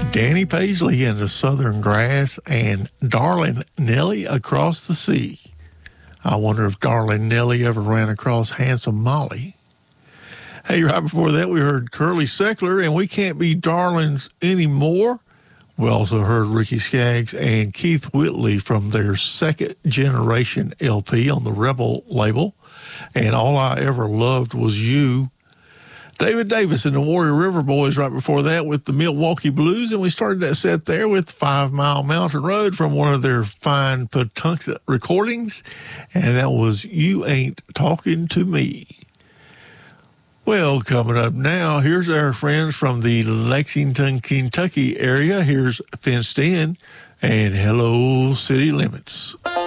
Danny Paisley and the Southern Grass, and Darling Nellie Across the Sea. I wonder if Darling Nellie ever ran across Handsome Molly. Hey, right before that, we heard Curly Seckler, and We Can't Be Darlings Anymore. We also heard Ricky Skaggs and Keith Whitley from their Second Generation LP on the Rebel label, and All I Ever Loved Was You. David Davis and the Warrior River Boys right before that with the Milwaukee Blues, and we started that set there with 5 Mile Mountain Road from one of their fine Patuxent recordings, and that was You Ain't Talking to Me. Well, coming up now, here's our friends from the Lexington, Kentucky area. Here's Fenced In and Hello City Limits.